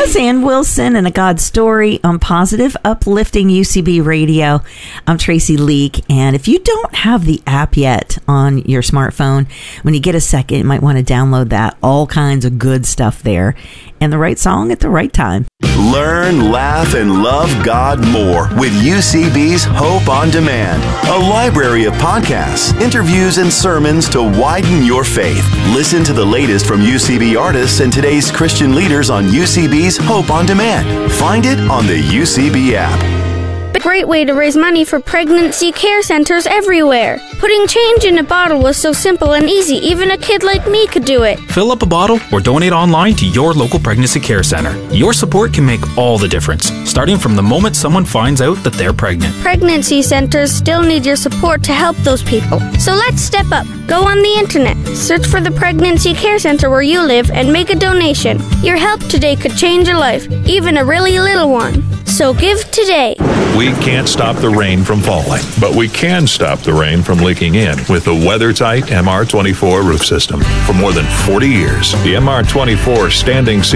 Yes, Ann Wilson and A God Story on Positive Uplifting UCB Radio. I'm Tracy Leake, and if you don't have the app yet on your smartphone, when you get a second, you might want to download that. All kinds of good stuff there, and the right song at the right time. Learn, laugh, and love God more with UCB's Hope on Demand, a library of podcasts, interviews, and sermons to widen your faith. Listen to the latest from UCB artists and today's Christian leaders on UCB's Hope on Demand. Find it on the UCB app. A great way to raise money for pregnancy care centers everywhere. Putting change in a bottle was so simple and easy, even a kid like me could do it. Fill up a bottle or donate online to your local pregnancy care center. Your support can make all the difference, starting from the moment someone finds out that they're pregnant. Pregnancy centers still need your support to help those people. So let's step up. Go on the internet, search for the pregnancy care center where you live, and make a donation. Your help today could change a life, even a really little one. So give today. We can't stop the rain from falling, but we can stop the rain from leaking in with the WeatherTight MR24 roof system. For more than 40 years, the MR24 standing